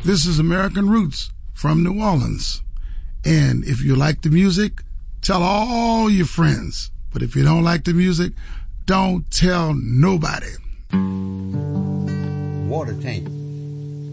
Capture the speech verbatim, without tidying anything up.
This is American Roots from New Orleans. And if you like the music, tell all your friends. But if you don't like the music, don't tell nobody. Water tank.